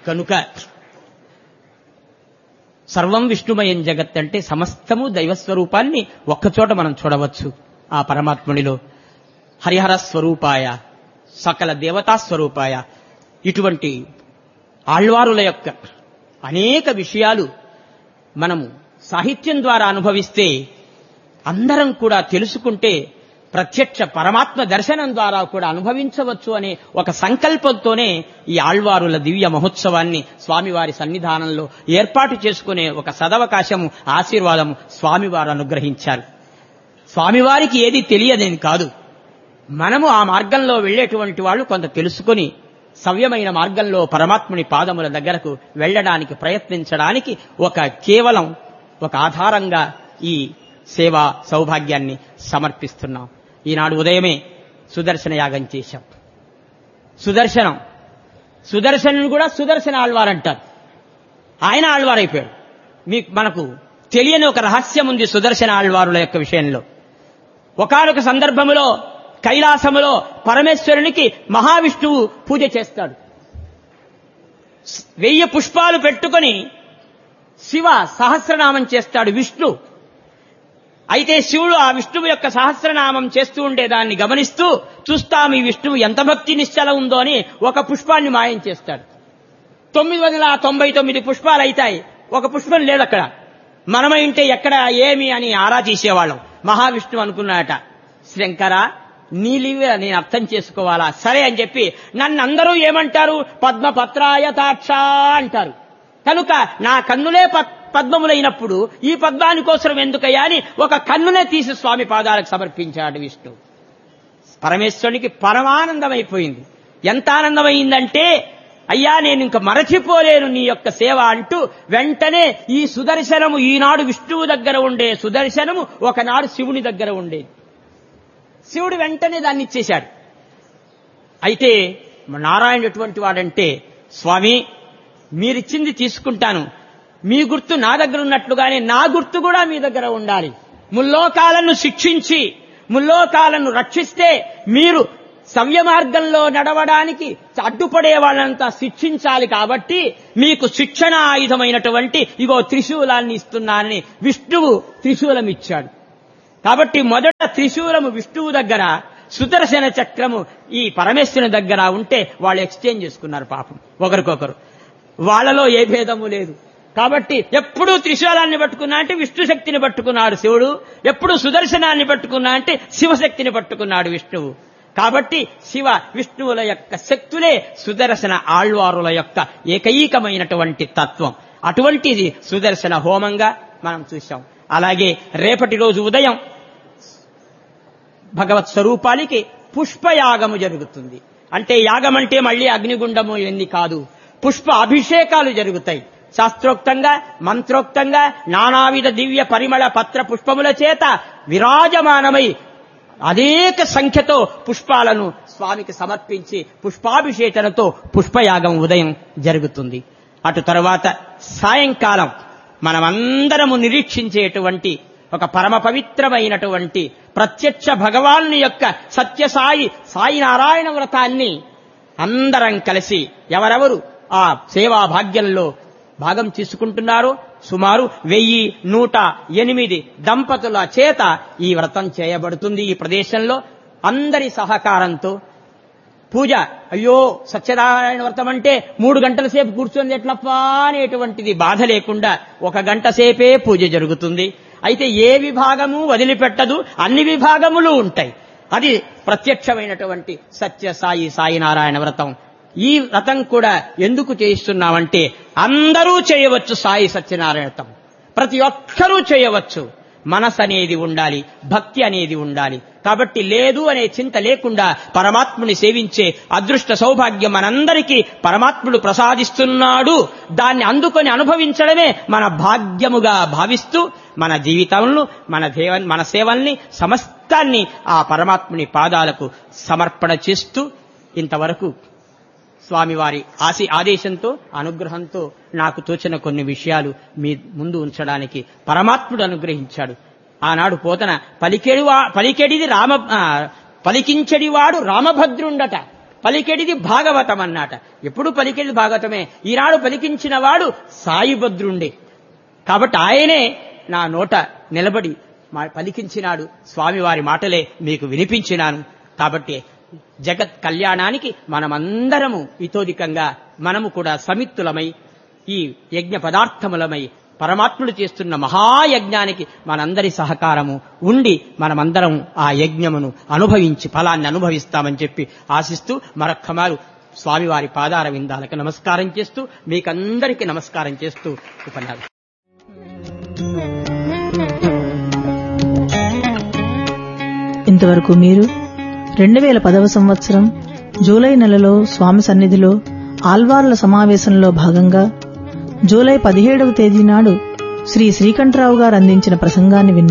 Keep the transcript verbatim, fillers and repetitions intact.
కనుక సర్వం విష్ణుమయం జగత్ అంటే సమస్తము దైవస్వరూపాన్ని ఒక్కచోట మనం చూడవచ్చు. ఆ పరమాత్మునిలో హరిహర స్వరూపాయ, సకల దేవతా స్వరూపాయ, ఇటువంటి ఆళ్వారుల యొక్క అనేక విషయాలు మనము సాహిత్యం ద్వారా అనుభవిస్తే, అందరం కూడా తెలుసుకుంటే ప్రత్యక్ష పరమాత్మ దర్శనం ద్వారా కూడా అనుభవించవచ్చు అనే ఒక సంకల్పంతోనే ఈ ఆళ్వారుల దివ్య మహోత్సవాన్ని స్వామివారి సన్నిధానంలో ఏర్పాటు చేసుకునే ఒక సదవకాశము, ఆశీర్వాదము స్వామివారు అనుగ్రహించారు. స్వామివారికి ఏది తెలియదని కాదు, మనము ఆ మార్గంలో వెళ్లేటువంటి వాళ్ళు కొంత తెలుసుకుని సవ్యమైన మార్గంలో పరమాత్ముని పాదముల దగ్గరకు వెళ్లడానికి ప్రయత్నించడానికి ఒక కేవలం ఒక ఆధారంగా ఈ సేవా సౌభాగ్యాన్ని సమర్పిస్తున్నాం. ఈనాడు ఉదయమే సుదర్శన యాగం చేశాం. సుదర్శనం సుదర్శను కూడా సుదర్శన ఆళ్వారంటారు. ఆయన ఆళ్వారైపోయాడు. మీకు మనకు తెలియని ఒక రహస్యం ఉంది సుదర్శన ఆళ్వారుల యొక్క విషయంలో. ఒకానొక సందర్భములో కైలాసములో పరమేశ్వరునికి మహావిష్ణువు పూజ చేస్తాడు. వెయ్యి పుష్పాలు పెట్టుకొని శివ సహస్రనామం చేస్తాడు విష్ణు. అయితే శివుడు ఆ విష్ణువు యొక్క సహస్రనామం చేస్తూ ఉండే దాన్ని గమనిస్తూ చూస్తాం ఈ విష్ణువు ఎంత భక్తి నిశ్చల ఉందో అని ఒక పుష్పాన్ని మాయం చేస్తాడు. తొమ్మిది వందల తొంభై తొమ్మిది పుష్పాలు అవుతాయి, ఒక పుష్పం లేదు అక్కడ. మనమైంటే ఎక్కడ ఏమి అని ఆరా తీసేవాళ్ళం. మహావిష్ణువు అనుకున్నాడట, శంకర నీలివి నేను అర్థం చేసుకోవాలా, సరే అని చెప్పి నన్ను అందరూ ఏమంటారు, పద్మపత్రాయతాక్ష అంటారు. కనుక నా కన్నులే పద్మములైనప్పుడు ఈ పద్మాని కోసం ఎందుకయ్యా అని ఒక కన్నునే తీసి స్వామి పాదాలకు సమర్పించాడు విష్ణు. పరమేశ్వరునికి పరమానందమైపోయింది. ఎంత ఆనందమైందంటే, అయ్యా నేను ఇంక మరచిపోలేను నీ యొక్క సేవ అంటూ వెంటనే ఈ సుదర్శనము, ఈనాడు విష్ణువు దగ్గర ఉండే సుదర్శనము ఒకనాడు శివుని దగ్గర ఉండేది. శివుడు వెంటనే దాన్ని ఇచ్చేశాడు. అయితే నారాయణ ఎటువంటి వాడంటే, స్వామి మీరిచ్చింది తీసుకుంటాను, మీ గుర్తు నా దగ్గర ఉన్నట్లుగానే నా గుర్తు కూడా మీ దగ్గర ఉండాలి. ముల్లోకాలను శిక్షించి ముల్లోకాలను రక్షిస్తే మీరు సవ్య మార్గంలో నడవడానికి అడ్డుపడే వాళ్ళంతా శిక్షించాలి. కాబట్టి మీకు శిక్షణ ఆయుధమైనటువంటి ఇగో త్రిశూలాన్ని ఇస్తున్నానని విష్ణువు త్రిశూలం ఇచ్చాడు. కాబట్టి మొదట త్రిశూలము విష్ణువు దగ్గర, సుదర్శన చక్రము ఈ పరమేశ్వరుని దగ్గర ఉంటే వాళ్ళు ఎక్స్చేంజ్ చేసుకున్నారు పాపం ఒకరికొకరు. వాళ్ళలో ఏ భేదము లేదు. కాబట్టి ఎప్పుడూ త్రిశూలాన్ని పట్టుకున్నా అంటే విష్ణు శక్తిని పట్టుకున్నాడు శివుడు, ఎప్పుడు సుదర్శనాన్ని పట్టుకున్నా అంటే శివశక్తిని పట్టుకున్నాడు విష్ణువు. కాబట్టి శివ విష్ణువుల యొక్క శక్తులే సుదర్శన ఆళ్వారుల యొక్క ఏకైకమైనటువంటి తత్వం. అటువంటిది సుదర్శన హోమంగా మనం చూశాం. అలాగే రేపటి రోజు ఉదయం భగవత్ స్వరూపానికి పుష్పయాగము జరుగుతుంది. అంటే యాగం అంటే మళ్లీ అగ్నిగుండము ఎన్ని కాదు, పుష్ప అభిషేకాలు జరుగుతాయి. శాస్త్రోక్తంగా మంత్రోక్తంగా నానావిధ దివ్య పరిమళ పత్ర పుష్పముల చేత విరాజమానమై అనేక సంఖ్యతో పుష్పాలను స్వామికి సమర్పించి పుష్పాభిషేచనతో పుష్పయాగం ఉదయం జరుగుతుంది. అటు తర్వాత సాయంకాలం మనమందరము నిరీక్షించేటువంటి ఒక పరమ పవిత్రమైనటువంటి ప్రత్యక్ష భగవాను యొక్క సత్యసాయి సాయి నారాయణ వ్రతాన్ని అందరం కలిసి ఎవరెవరు ఆ సేవా భాగ్యంలో భాగం తీసుకుంటున్నారో సుమారు వెయ్యి నూట ఎనిమిది దంపతుల చేత ఈ వ్రతం చేయబడుతుంది. ఈ ప్రదేశంలో అందరి సహకారంతో పూజ. అయ్యో సత్యనారాయణ వ్రతం అంటే మూడు గంటల సేపు కూర్చొని ఎట్లప్పా అనేటువంటిది బాధ లేకుండా ఒక గంట సేపే పూజ జరుగుతుంది. అయితే ఏ విభాగము వదిలిపెట్టదు, అన్ని విభాగములు ఉంటాయి. అది ప్రత్యక్షమైనటువంటి సత్య సాయి సాయి నారాయణ వ్రతం. ఈ వ్రతం కూడా ఎందుకు చేయిస్తున్నామంటే అందరూ చేయవచ్చు. సాయి సత్యనారాయణ వ్రతం ప్రతి ఒక్కరూ చేయవచ్చు. మనసు అనేది ఉండాలి, భక్తి అనేది ఉండాలి. కాబట్టి లేదు అనే చింత లేకుండా పరమాత్ముని సేవించే అదృష్ట సౌభాగ్యం మనందరికీ పరమాత్ముడు ప్రసాదిస్తున్నాడు. దాన్ని అందుకొని అనుభవించడమే మన భాగ్యముగా భావిస్తూ మన జీవితంలో మన దేవ మన సేవల్ని సమస్తాన్ని ఆ పరమాత్ముని పాదాలకు సమర్పణ చేస్తూ ఇంతవరకు స్వామివారి ఆశి ఆదేశంతో అనుగ్రహంతో నాకు తోచిన కొన్ని విషయాలు మీ ముందు ఉంచడానికి పరమాత్ముడు అనుగ్రహించాడు. ఆనాడు పోతన పలికెడివా పలికెడిది రామ పలికించడివాడు రామభద్రుండట. పలికెడిది భాగవతం అన్నట. ఎప్పుడు పలికేది భాగవతమే. ఈనాడు పలికించిన వాడు సాయిభద్రుండే. కాబట్టి ఆయనే నా నోట నిలబడి పలికించినాడు. స్వామివారి మాటలే మీకు వినిపించినాను. కాబట్టి జగత్ కళ్యాణానికి మనమందరము ఇతోధికంగా మనము కూడా సమిత్తులమై ఈ యజ్ఞ పదార్థములమై పరమాత్ముడు చేస్తున్న మహాయజ్ఞానికి మనందరి సహకారము ఉండి మనమందరం ఆ యజ్ఞమును అనుభవించి ఫలాన్ని అనుభవిస్తామని చెప్పి ఆశిస్తూ మరొక్కమారు స్వామివారి పాదార విందాలకు నమస్కారం చేస్తూ మీకందరికీ నమస్కారం చేస్తూ ఉపన్యాసం. ఇంతవరకు మీరు రెండు వేల పదవ సంవత్సరం జూలై నెలలో స్వామి సన్నిధిలో ఆల్వార్ల సమావేశంలో భాగంగా జూలై పదిహేడవ తేదీ నాడు శ్రీ శ్రీకంఠరావు గారు అందించిన ప్రసంగాన్ని విన్నారు.